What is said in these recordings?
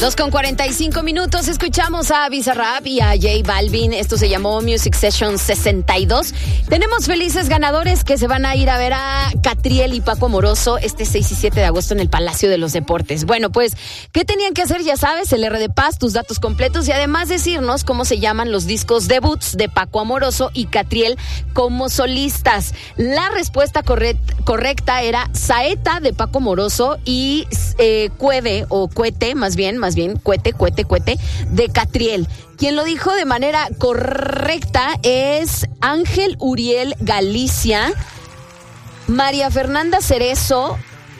2:45, escuchamos a Bizarrap y a J Balvin. Esto se llamó Music Session 62. Tenemos felices ganadores que se van a ir a ver a Catriel y Paco Amoroso este 6 y 7 de agosto en el Palacio de los Deportes. Bueno, pues, ¿qué tenían que hacer? Ya sabes, el R de Paz, tus datos completos y además decirnos cómo se llaman los discos debuts de Paco Amoroso y Catriel como solistas. La respuesta correcta era Saeta de Paco Amoroso y Cueve o Cuete, más bien, Cuete, de Catriel. Quien lo dijo de manera correcta es Ángel Uriel Galicia, María Fernanda Cerezo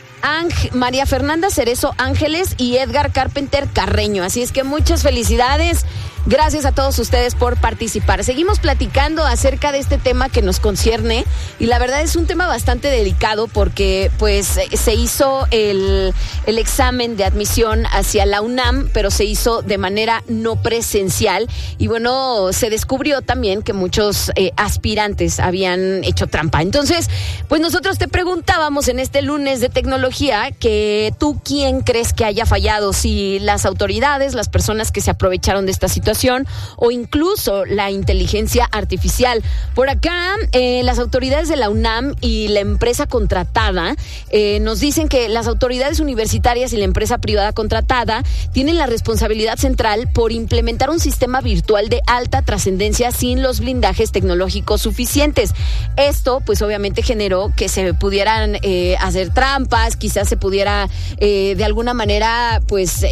Ángeles y Edgar Carpenter Carreño. Así es que muchas felicidades. Gracias a todos ustedes por participar. Seguimos platicando acerca de este tema que nos concierne y la verdad es un tema bastante delicado porque pues se hizo el examen de admisión hacia la UNAM, pero se hizo de manera no presencial y bueno, se descubrió también que muchos aspirantes habían hecho trampa. Entonces, pues nosotros te preguntábamos en este lunes de tecnología que tú quién crees que haya fallado, si las autoridades, las personas que se aprovecharon de esta situación o incluso la inteligencia artificial. Por acá, las autoridades de la UNAM y la empresa contratada nos dicen que las autoridades universitarias y la empresa privada contratada tienen la responsabilidad central por implementar un sistema virtual de alta trascendencia sin los blindajes tecnológicos suficientes. Esto, pues obviamente generó que se pudieran hacer trampas, quizás se pudiera de alguna manera, pues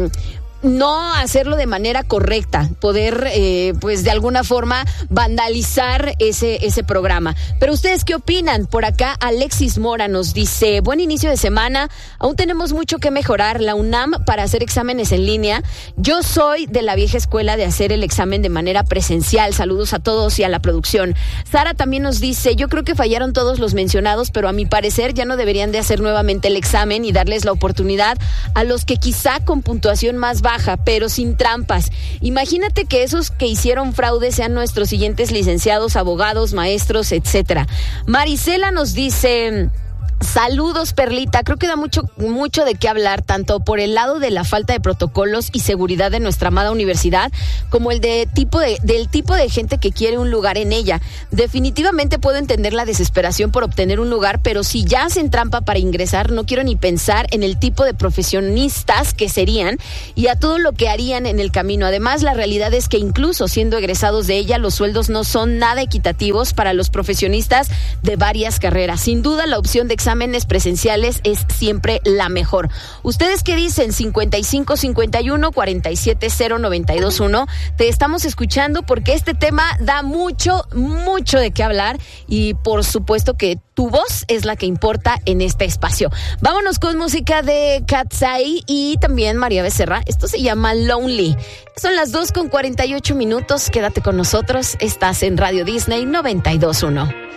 no hacerlo de manera correcta, poder pues de alguna forma vandalizar ese programa. Pero ustedes ¿qué opinan? Por acá Alexis Mora nos dice: buen inicio de semana, aún tenemos mucho que mejorar la UNAM para hacer exámenes en línea. Yo soy de la vieja escuela de hacer el examen de manera presencial. Saludos a todos y a la producción. Sara también nos dice: yo creo que fallaron todos los mencionados, pero a mi parecer ya no deberían de hacer nuevamente el examen y darles la oportunidad a los que quizá con puntuación más baja, pero sin trampas. Imagínate que esos que hicieron fraude sean nuestros siguientes licenciados, abogados, maestros, etcétera. Marisela nos dice: saludos, Perlita. Creo que da mucho de qué hablar, tanto por el lado de la falta de protocolos y seguridad de nuestra amada universidad, como del tipo de gente que quiere un lugar en ella. Definitivamente puedo entender la desesperación por obtener un lugar, pero si ya hacen trampa para ingresar, no quiero ni pensar en el tipo de profesionistas que serían y a todo lo que harían en el camino. Además, la realidad es que incluso siendo egresados de ella, los sueldos no son nada equitativos para los profesionistas de varias carreras. Sin duda, la opción de exámenes presenciales es siempre la mejor. ¿Ustedes qué dicen? 5551-470-921. Te estamos escuchando porque este tema da mucho de qué hablar y por supuesto que tu voz es la que importa en este espacio. Vámonos con música de Katsai y también María Becerra. Esto se llama Lonely. Son las 2:48. Quédate con nosotros. Estás en Radio Disney 92.1.